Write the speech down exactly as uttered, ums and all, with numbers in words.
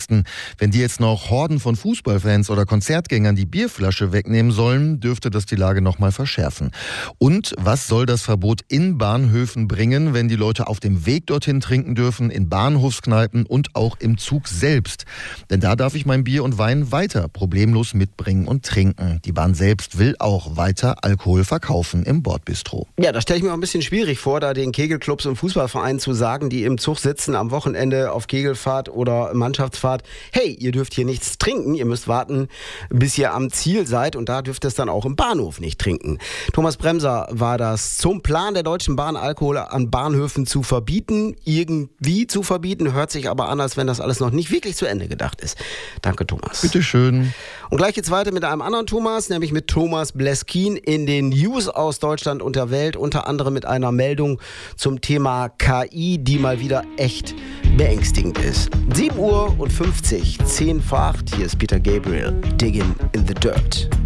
Polizisten. Wenn die jetzt noch Horden von Fußballfans oder Konzertgängern die Bierflasche wegnehmen sollen, dürfte das die Lage noch mal verschärfen. Und was soll das Verbot in Bahnhöfen bringen, wenn die Leute auf dem Weg dorthin trinken dürfen, in Bahnhofskneipen und auch im Zug selbst? Denn da darf ich mein Bier und Wein weiter problemlos mitbringen und trinken. Die Bahn selbst will auch weiter Alkohol verkaufen im Bordbistro. Ja, das stelle ich mir auch ein bisschen schwierig vor, da den Kegelclubs und Fußballvereinen zu sagen, die im Zug sitzen am Wochenende auf Kegelfahrt oder Mannschaftsfahrt: Hey, ihr dürft hier nichts trinken, ihr müsst warten, bis ihr am Ziel seid, und da dürft ihr es dann auch im Bahnhof nicht trinken. Thomas Bremser war das zum Plan der Deutschen Bahn, Alkohol an Bahnhöfen zu verbieten, irgendwie zu verbieten, hört sich aber an, als wenn das alles noch nicht wirklich zu Ende gedacht ist. Danke, Thomas. Bitteschön. Und gleich geht's weiter mit einem anderen Thomas, nämlich mit Thomas Bleskin in den News aus Deutschland und der Welt, unter anderem mit einer Meldung zum Thema K I, die mal wieder echt beängstigend ist. sieben Uhr fünfzig, zehn vor acht, hier ist Peter Gabriel, Digging in the Dirt.